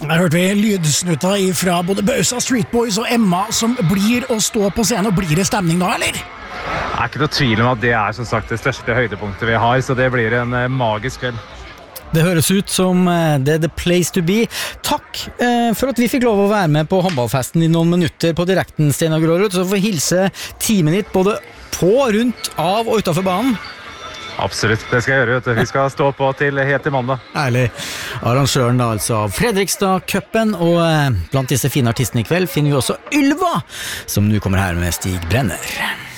Her hørte vi lydsnutter fra både Bausa, Street Boys og Emma som blir å stå på scenen. Og blir det stemning da, eller? Det ikke noe tvil om at det som sagt det største høydepunktet vi har, så det blir en magisk kveld. Det høres ut som det the place to be. Takk for at vi fikk lov å være med på håndballfesten i noen minutter på direkten, Steinar Grårud. Så får vi hilse teamet ditt både på, rundt, av og utenfor banen. Absolutt, det skal jeg gjøre, vet du. Vi skal stå på til helt til mandag. Ærlig. Arrangøren da altså av Fredrikstad-cupen, og blant disse fine artistene i kveld finner vi også Ylva, som nå kommer her med Stig Brenner.